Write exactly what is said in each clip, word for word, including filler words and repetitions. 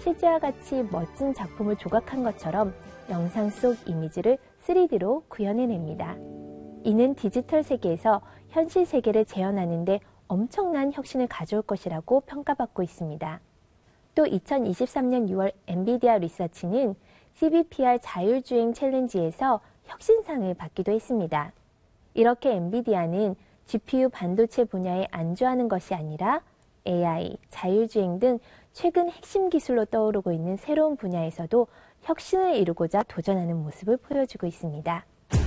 실제와 같이 멋진 작품을 조각한 것처럼 영상 속 이미지를 쓰리디로 구현해냅니다. 이는 디지털 세계에서 현실 세계를 재현하는 데 엄청난 혁신을 가져올 것이라고 평가받고 있습니다. 또 이천이십삼 년 유월 엔비디아 리서치는 씨비피알 자율주행 챌린지에서 혁신상을 받기도 했습니다. 이렇게 엔비디아는 지피유 반도체 분야에 안주하는 것이 아니라 에이아이, 자율주행 등 최근 핵심 기술로 떠오르고 있는 새로운 분야에서도 혁신을 이루고자 도전하는 모습을 보여주고 있습니다.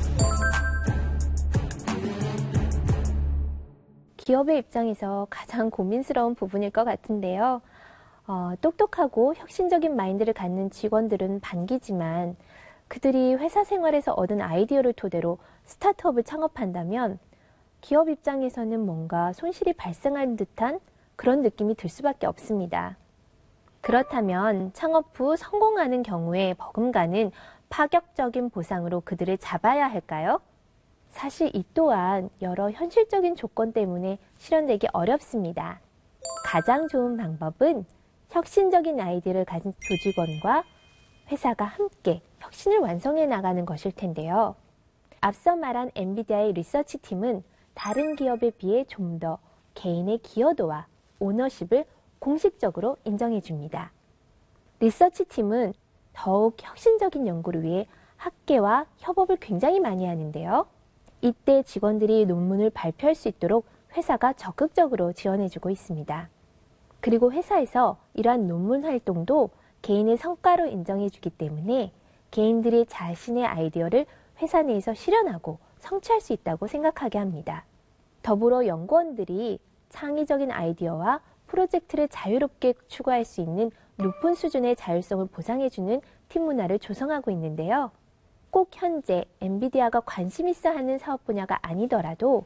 기업의 입장에서 가장 고민스러운 부분일 것 같은데요. 어, 똑똑하고 혁신적인 마인드를 갖는 직원들은 반기지만 그들이 회사 생활에서 얻은 아이디어를 토대로 스타트업을 창업한다면 기업 입장에서는 뭔가 손실이 발생한 듯한 그런 느낌이 들 수밖에 없습니다. 그렇다면 창업 후 성공하는 경우에 버금가는 파격적인 보상으로 그들을 잡아야 할까요? 사실 이 또한 여러 현실적인 조건 때문에 실현되기 어렵습니다. 가장 좋은 방법은 혁신적인 아이디어를 가진 조직원과 회사가 함께 혁신을 완성해 나가는 것일 텐데요. 앞서 말한 엔비디아의 리서치 팀은 다른 기업에 비해 좀 더 개인의 기여도와 오너십을 공식적으로 인정해 줍니다. 리서치 팀은 더욱 혁신적인 연구를 위해 학계와 협업을 굉장히 많이 하는데요. 이때 직원들이 논문을 발표할 수 있도록 회사가 적극적으로 지원해주고 있습니다. 그리고 회사에서 이러한 논문 활동도 개인의 성과로 인정해주기 때문에 개인들이 자신의 아이디어를 회사 내에서 실현하고 성취할 수 있다고 생각하게 합니다. 더불어 연구원들이 창의적인 아이디어와 프로젝트를 자유롭게 추구할 수 있는 높은 수준의 자율성을 보장해주는 팀 문화를 조성하고 있는데요. 꼭 현재 엔비디아가 관심 있어 하는 사업 분야가 아니더라도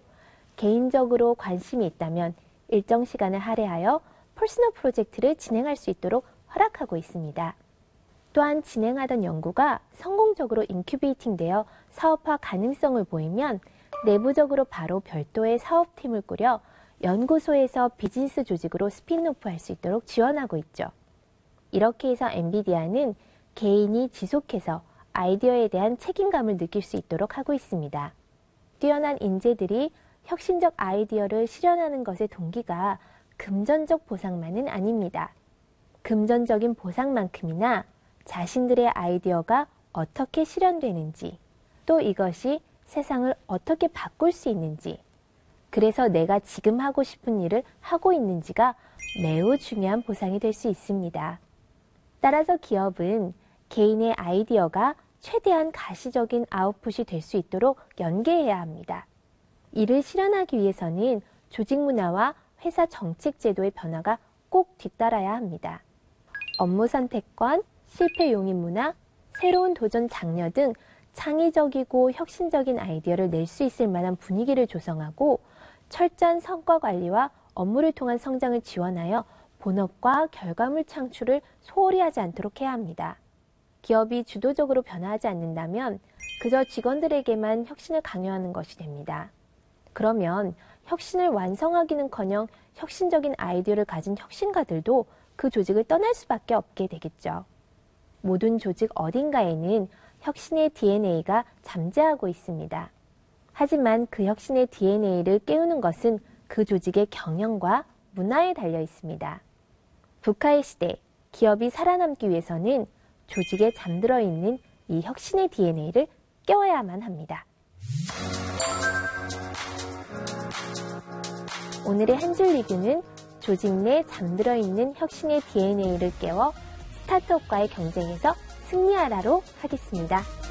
개인적으로 관심이 있다면 일정 시간을 할애하여 퍼스널 프로젝트를 진행할 수 있도록 허락하고 있습니다. 또한 진행하던 연구가 성공적으로 인큐베이팅되어 사업화 가능성을 보이면 내부적으로 바로 별도의 사업팀을 꾸려 연구소에서 비즈니스 조직으로 스핀오프 할 수 있도록 지원하고 있죠. 이렇게 해서 엔비디아는 개인이 지속해서 아이디어에 대한 책임감을 느낄 수 있도록 하고 있습니다. 뛰어난 인재들이 혁신적 아이디어를 실현하는 것의 동기가 금전적 보상만은 아닙니다. 금전적인 보상만큼이나 자신들의 아이디어가 어떻게 실현되는지, 또 이것이 세상을 어떻게 바꿀 수 있는지, 그래서 내가 지금 하고 싶은 일을 하고 있는지가 매우 중요한 보상이 될 수 있습니다. 따라서 기업은 개인의 아이디어가 최대한 가시적인 아웃풋이 될 수 있도록 연계해야 합니다. 이를 실현하기 위해서는 조직 문화와 회사 정책 제도의 변화가 꼭 뒤따라야 합니다. 업무 선택권, 실패 용인 문화, 새로운 도전 장려 등 창의적이고 혁신적인 아이디어를 낼 수 있을 만한 분위기를 조성하고 철저한 성과 관리와 업무를 통한 성장을 지원하여 본업과 결과물 창출을 소홀히 하지 않도록 해야 합니다. 기업이 주도적으로 변화하지 않는다면 그저 직원들에게만 혁신을 강요하는 것이 됩니다. 그러면 혁신을 완성하기는커녕 혁신적인 아이디어를 가진 혁신가들도 그 조직을 떠날 수밖에 없게 되겠죠. 모든 조직 어딘가에는 혁신의 디엔에이가 잠재하고 있습니다. 하지만 그 혁신의 디엔에이를 깨우는 것은 그 조직의 경영과 문화에 달려 있습니다. 부카의 시대, 기업이 살아남기 위해서는 조직에 잠들어 있는 이 혁신의 디엔에이를 깨워야만 합니다. 오늘의 한 줄 리뷰는 조직 내 잠들어 있는 혁신의 디엔에이를 깨워 스타트업과의 경쟁에서 승리하라로 하겠습니다.